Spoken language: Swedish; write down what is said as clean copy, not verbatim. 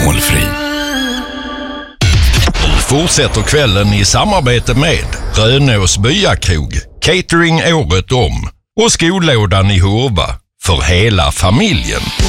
alkoholfri. Fortsätter kvällen i samarbete med Rönås Byakrog, catering året om och skolådan i Hurva för hela familjen.